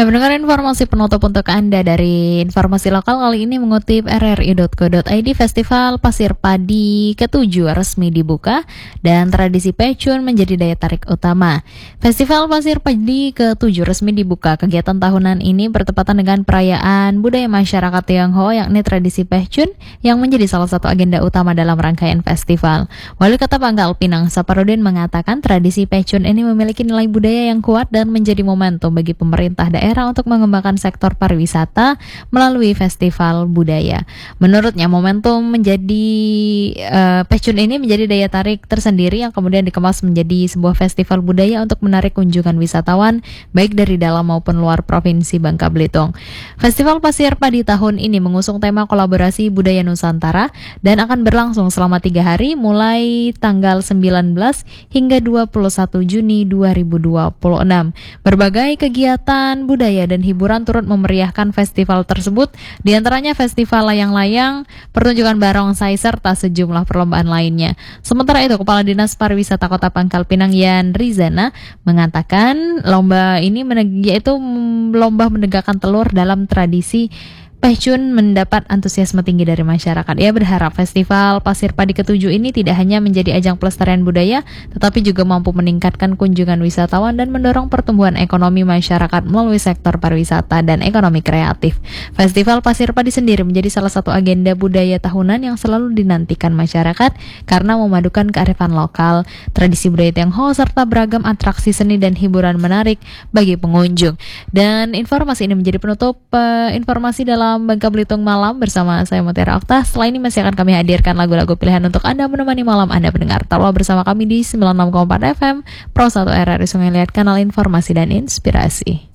Ya, mendengar informasi penutup untuk Anda dari informasi lokal kali ini mengutip rri.co.id. Festival Pasir Padi ke-7 resmi dibuka dan tradisi pecun menjadi daya tarik utama. Festival Pasir Padi ke-7 resmi dibuka. Kegiatan tahunan ini bertepatan dengan perayaan budaya masyarakat Tionghoa, yakni tradisi pecun yang menjadi salah satu agenda utama dalam rangkaian festival. Wali Kota Pangkal Pinang, Saparudin, mengatakan tradisi pecun ini memiliki nilai budaya yang kuat dan menjadi momentum bagi pemerintah daerah untuk mengembangkan sektor pariwisata melalui festival budaya. Menurutnya momentum menjadi pecun ini menjadi daya tarik tersendiri yang kemudian dikemas menjadi sebuah festival budaya untuk menarik kunjungan wisatawan baik dari dalam maupun luar Provinsi Bangka Belitung. Festival Pasir Padi tahun ini mengusung tema kolaborasi budaya Nusantara dan akan berlangsung selama 3 hari mulai tanggal 19 hingga 21 Juni 2026. Berbagai kegiatan budaya dan hiburan turut memeriahkan festival tersebut, diantaranya festival layang-layang, pertunjukan barongsai, serta sejumlah perlombaan lainnya. Sementara itu, Kepala Dinas Pariwisata Kota Pangkal Pinang Yan Rizana mengatakan lomba ini yaitu lomba menegakkan telur dalam tradisi pecun mendapat antusiasme tinggi dari masyarakat. Ia berharap festival Pasir Padi ke-7 ini tidak hanya menjadi ajang pelestarian budaya, tetapi juga mampu meningkatkan kunjungan wisatawan dan mendorong pertumbuhan ekonomi masyarakat melalui sektor pariwisata dan ekonomi kreatif. Festival Pasir Padi sendiri menjadi salah satu agenda budaya tahunan yang selalu dinantikan masyarakat karena memadukan kearifan lokal, tradisi budaya Tionghoa, serta beragam atraksi seni dan hiburan menarik bagi pengunjung. Dan informasi ini menjadi penutup informasi dalam Bangka Belitung Malam bersama saya Mutiara Okta. Setelah ini masih akan kami hadirkan lagu-lagu pilihan untuk Anda menemani malam Anda pendengar. Tetaplah bersama kami di 96,4 FM Pro 1 RRI Sungai Liat, kanal informasi dan inspirasi.